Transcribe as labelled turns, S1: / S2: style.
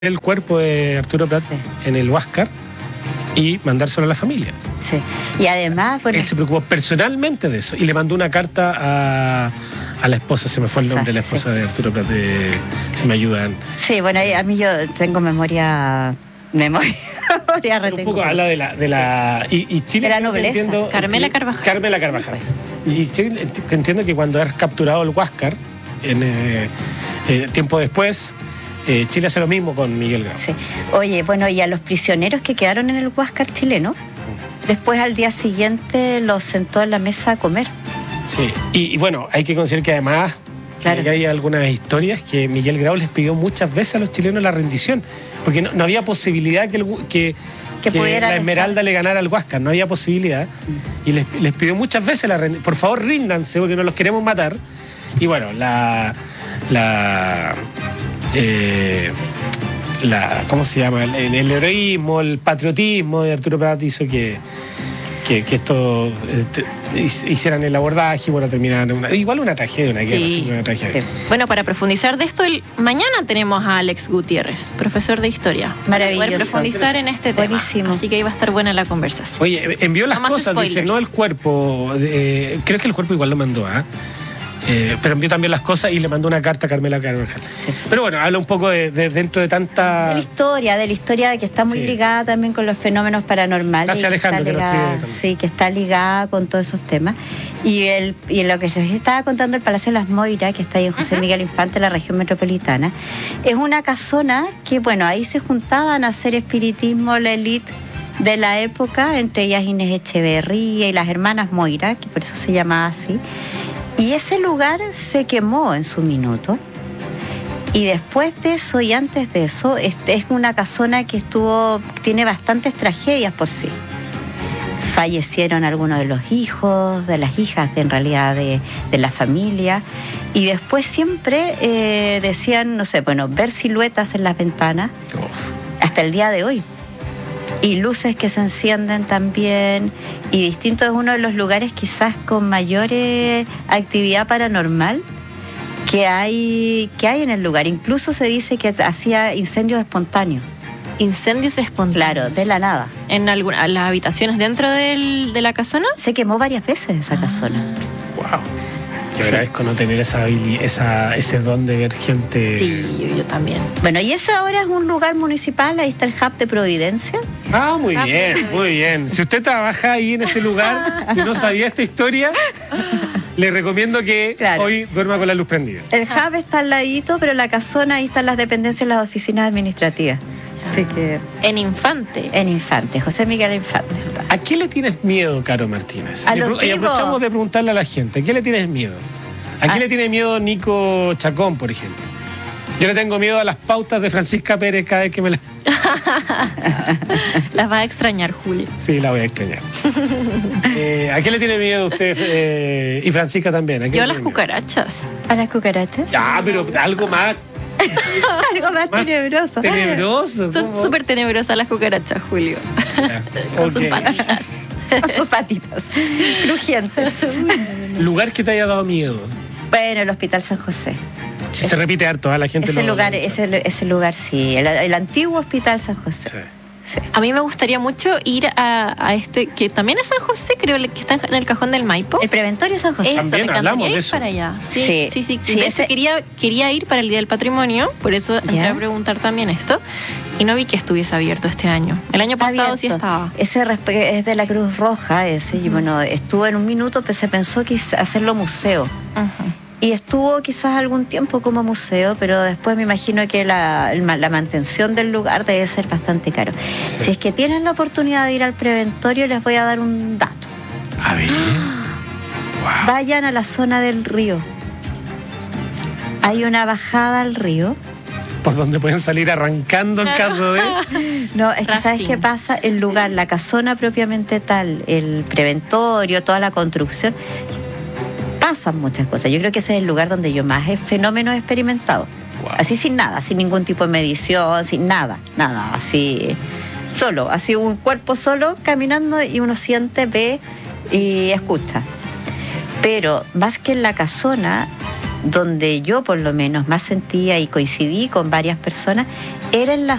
S1: el cuerpo de Arturo Prat en el Huáscar y mandárselo a la familia.
S2: Sí. Y además, bueno,
S1: él se preocupó personalmente de eso y le mandó una carta a la esposa, se me fue el nombre de la esposa de Arturo Prat, si me ayudan.
S2: Sí, bueno, a mí yo tengo memoria retengo.
S1: Un poco habla de la y Chile,
S2: de la nobleza.
S1: Entiendo,
S3: Carmela Carvajal.
S1: Carmela Carvajal. Y Chile, entiendo que cuando es capturado el Huáscar, tiempo después, Chile hace lo mismo con Miguel Grau.
S2: Sí. Oye, bueno, y a los prisioneros que quedaron en el Huáscar chileno, después al día siguiente los sentó en la mesa a comer.
S1: Sí, y bueno, hay que considerar que además hay algunas historias que Miguel Grau les pidió muchas veces a los chilenos la rendición, porque no había posibilidad que la Esmeralda le ganara al Huáscar, no había posibilidad, y les pidió muchas veces la rendición, por favor ríndanse porque no los queremos matar. Y bueno, ¿cómo se llama? El heroísmo, el patriotismo de Arturo Prat hizo que esto hicieran el abordaje y bueno, terminaran igual una tragedia, una guerra, siempre una tragedia.
S3: Sí. Bueno, para profundizar de esto, mañana tenemos a Alex Gutiérrez, profesor de historia.
S2: Maravilloso.
S3: Para poder profundizar en este tema.
S2: Buenísimo.
S3: Así que ahí va a estar buena la conversación.
S1: Oye, envió las cosas, dice, no el cuerpo. Creo que el cuerpo igual lo mandó, pero envió también las cosas y le mandó una carta a Carmela Carvajal. Sí. Pero bueno, habla un poco de dentro de tanta... De la historia que está muy ligada también con los fenómenos paranormales.
S2: Gracias, Alejandro, que está ligada con todos esos temas. Y lo que les estaba contando el Palacio de las Moiras, que está ahí en José Miguel Infante, en la región metropolitana, es una casona que, bueno, ahí se juntaban a hacer espiritismo la élite de la época, entre ellas Inés Echeverría y las hermanas Moira, que por eso se llamaba así. Y ese lugar se quemó en su minuto. Y después de eso y antes de eso, es una casona que tiene bastantes tragedias por sí. Fallecieron algunos de los hijos, de las hijas en realidad de la familia. Y después siempre decían, no sé, bueno, ver siluetas en las ventanas, hasta el día de hoy. Y luces que se encienden también, y distinto, es uno de los lugares quizás con mayor actividad paranormal que hay en el lugar. Incluso se dice que hacía incendios espontáneos.
S3: ¿Incendios espontáneos?
S2: Claro, de la nada.
S3: ¿En las habitaciones dentro de la casona?
S2: Se quemó varias veces esa casona.
S1: Wow. Yo agradezco no tener ese don de ver gente...
S3: Sí, yo también.
S2: Bueno, y eso ahora es un lugar municipal, ahí está el hub de Providencia.
S1: Ah, muy bien, muy bien. Si usted trabaja ahí en ese lugar y no sabía esta historia, le recomiendo que hoy duerma con la luz prendida.
S2: El hub está al ladito, pero la casona, ahí están las dependencias, las oficinas administrativas. Así que...
S3: En Infante,
S2: José Miguel Infante.
S1: ¿A qué le tienes miedo, Caro Martínez? Y aprovechamos de preguntarle a la gente, ¿a qué le tienes miedo? ¿A qué le tiene miedo Nico Chacón, por ejemplo? Yo le tengo miedo a las pautas de Francisca Pérez cada vez que me las...
S3: Las va a extrañar, Julio.
S1: Sí, la voy a extrañar. ¿A qué le tiene miedo usted y Francisca también?
S3: Yo a las cucarachas.
S2: ¿A las cucarachas?
S1: Ya, pero algo más...
S2: Algo más tenebroso.
S1: Tenebroso.
S3: Son súper tenebrosas las cucarachas, Julio. Con sus patitas.
S2: Con sus patitas crujientes.
S1: ¿Lugar que te haya dado miedo?
S2: Bueno, el Hospital San José.
S1: Si se repite harto, la gente
S2: ese lugar sí, el antiguo Hospital San José.
S1: Sí.
S2: Sí.
S3: A mí me gustaría mucho ir a este, que también es San José, creo que está en el cajón del Maipo.
S2: El Preventorio San José.
S3: Eso,
S1: también
S3: me encantaría ir
S1: de eso.
S3: para allá.
S2: Sí.
S3: De hecho, quería ir para el Día del Patrimonio, por eso entré a preguntar también esto, y no vi que estuviese abierto este año. El año pasado sí estaba.
S2: Ese es de la Cruz Roja, y bueno, estuvo en un minuto, pero se pensó que hacerlo museo. Y estuvo quizás algún tiempo como museo, pero después me imagino que la mantención del lugar debe ser bastante caro. Sí. Si es que tienen la oportunidad de ir al Preventorio, les voy a dar un dato.
S1: A ver. Wow.
S2: Vayan a la zona del río. Hay una bajada al río.
S1: Por donde pueden salir arrancando en caso de...
S2: No, es que ¿sabes qué pasa? El lugar, la casona propiamente tal, el Preventorio, toda la construcción... Pasan muchas cosas. Yo creo que ese es el lugar donde yo más fenómenos he experimentado. Wow. Así sin nada, sin ningún tipo de medición, sin nada, así solo, así un cuerpo solo caminando y uno siente, ve y escucha. Pero más que en la casona, donde yo por lo menos más sentía y coincidí con varias personas, era en la